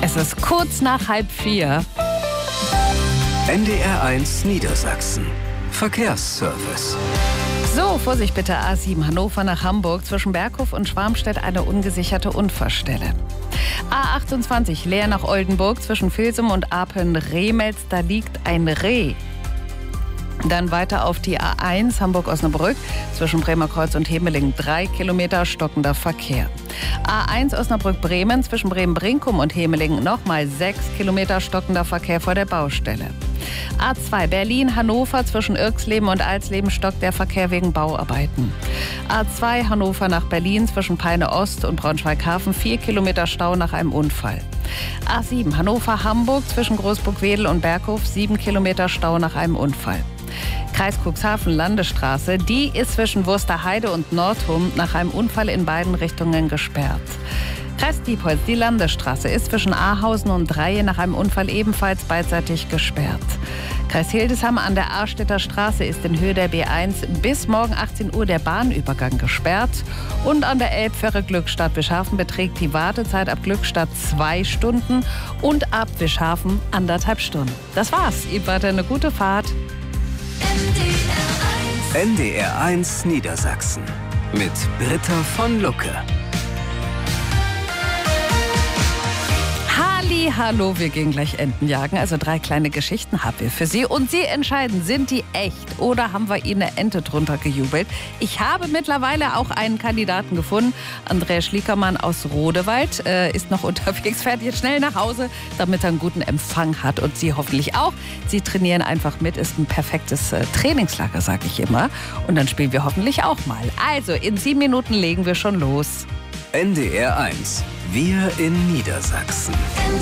Es ist kurz nach 3:30. NDR1 Niedersachsen. Verkehrsservice. So, Vorsicht bitte, A7 Hannover nach Hamburg. Zwischen Berghof und Schwarmstedt eine ungesicherte Unfallstelle. A28 Leer nach Oldenburg. Zwischen Vilsum und Apeln-Remelz, da liegt ein Reh. Dann weiter auf die A1 Hamburg-Osnabrück. Zwischen Bremerkreuz und Hemeling 3 Kilometer stockender Verkehr. A1 Osnabrück-Bremen. Zwischen Bremen-Brinkum und Hemeling nochmal 6 Kilometer stockender Verkehr vor der Baustelle. A2 Berlin-Hannover. Zwischen Irxleben und Alsleben stockt der Verkehr wegen Bauarbeiten. A2 Hannover nach Berlin. Zwischen Peine-Ost und Braunschweig-Hafen 4 Kilometer Stau nach einem Unfall. A7 Hannover-Hamburg. Zwischen Großburg-Wedel und Berghof 7 Kilometer Stau nach einem Unfall. Kreis Cuxhaven Landesstraße, die ist zwischen Wursterheide und Nordhum nach einem Unfall in beiden Richtungen gesperrt. Kreis Diepholz, die Landesstraße, ist zwischen Ahausen und Dreie nach einem Unfall ebenfalls beidseitig gesperrt. Kreis Hildesheim an der Arstädter Straße ist in Höhe der B1 bis morgen 18 Uhr der Bahnübergang gesperrt. Und an der Elbfähre Glückstadt Wischhafen beträgt die Wartezeit ab Glückstadt 2 Stunden und ab Wischhafen 1,5 Stunden. Das war's. Ihr weiter eine gute Fahrt. NDR1 Niedersachsen mit Britta von Lucke. Hallo, wir gehen gleich Enten jagen. Also 3 kleine Geschichten haben wir für Sie. Und Sie entscheiden, sind die echt oder haben wir Ihnen eine Ente drunter gejubelt? Ich habe mittlerweile auch einen Kandidaten gefunden. Andreas Schliekermann aus Rodewald ist noch unterwegs, fährt jetzt schnell nach Hause, damit er einen guten Empfang hat. Und Sie hoffentlich auch. Sie trainieren einfach mit, ist ein perfektes Trainingslager, sage ich immer. Und dann spielen wir hoffentlich auch mal. Also, in 7 Minuten legen wir schon los. NDR1. Wir in Niedersachsen.